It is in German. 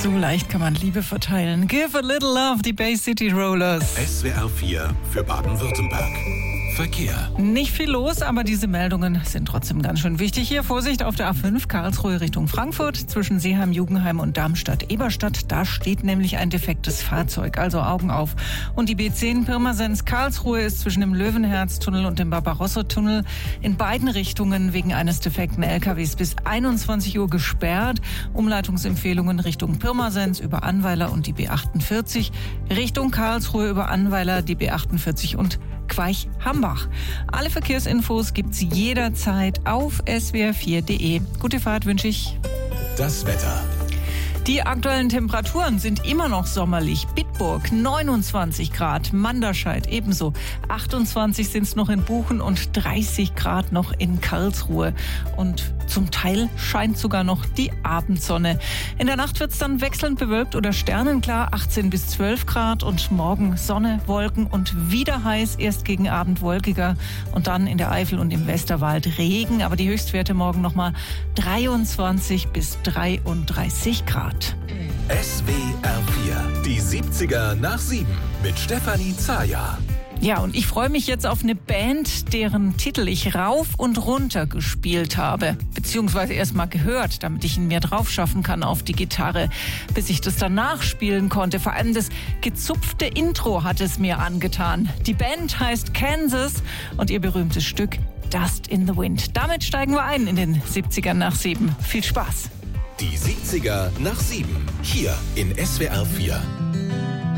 So leicht kann man Liebe verteilen. Give a little love, die Bay City Rollers. SWR 4 für Baden-Württemberg. Verkehr. Nicht viel los, aber diese Meldungen sind trotzdem ganz schön wichtig. Hier Vorsicht auf der A5 Karlsruhe Richtung Frankfurt zwischen Seeheim, Jugenheim und Darmstadt-Eberstadt. Da steht nämlich ein defektes Fahrzeug, also Augen auf. Und die B10 Pirmasens Karlsruhe ist zwischen dem Löwenherztunnel und dem Barbarossa-Tunnel in beiden Richtungen wegen eines defekten LKWs bis 21 Uhr gesperrt. Umleitungsempfehlungen Richtung Pirmasens über Annweiler und die B48, Richtung Karlsruhe über Annweiler, die B48 und Queich-Hambach. Alle Verkehrsinfos gibt's jederzeit auf swr4.de. Gute Fahrt wünsche ich. Das Wetter. Die aktuellen Temperaturen sind immer noch sommerlich. Bitburg 29 Grad, Manderscheid ebenso. 28 sind es noch in Buchen und 30 Grad noch in Karlsruhe. Und zum Teil scheint sogar noch die Abendsonne. In der Nacht wird es dann wechselnd bewölkt oder sternenklar, 18 bis 12 Grad. Und morgen Sonne, Wolken und wieder heiß, erst gegen Abend wolkiger. Und dann in der Eifel und im Westerwald Regen. Aber die Höchstwerte morgen nochmal 23 bis 33 Grad. SWR 4, die 70er nach 7 mit Stefanie Zaja. Ja, und ich freue mich jetzt auf eine Band, deren Titel ich rauf und runter gespielt habe. Beziehungsweise erst mal gehört, damit ich ihn mir drauf schaffen kann auf die Gitarre, bis ich das dann nachspielen konnte. Vor allem das gezupfte Intro hat es mir angetan. Die Band heißt Kansas und ihr berühmtes Stück Dust in the Wind. Damit steigen wir ein in den 70ern nach 7. Viel Spaß! Die 70er nach 7, hier in SWR 4.